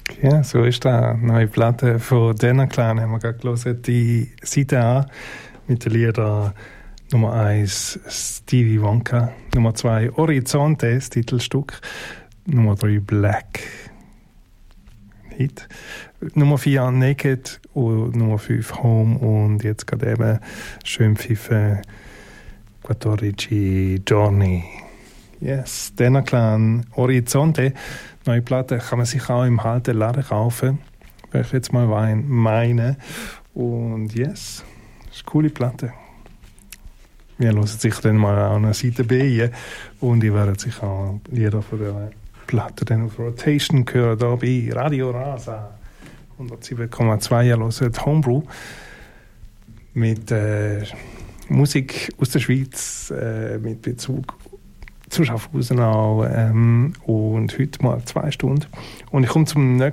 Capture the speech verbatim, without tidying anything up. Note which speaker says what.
Speaker 1: Ja, so ist das. Neue Platte von Dana Clan haben wir gerade gelesen. Die Seite A mit den Liedern Nummer eins Stevie Wonka, Nummer zwei Orizzonte, das Titelstück, Nummer drei Black, Hit, Nummer vier Naked und Nummer fünf Home und jetzt gerade eben schön pfiffen quattordici giorni. Yes, Dana Clan, Orizzonte. Neue Platte kann man sich auch im halben Laden kaufen, würde ich jetzt mal meinen. Und yes, das ist eine coole Platte. Wir hören sich dann mal an der Seite B und ich werde sich auch Lieder von der Platte dann auf Rotation hören, hier bei Radio Rasa. hundertsieben Komma zwei hören Homebrew mit äh, Musik aus der Schweiz, äh, mit Bezug zu Schaffhausen auch, ähm, und heute mal zwei Stunden. Und ich komme zum nächsten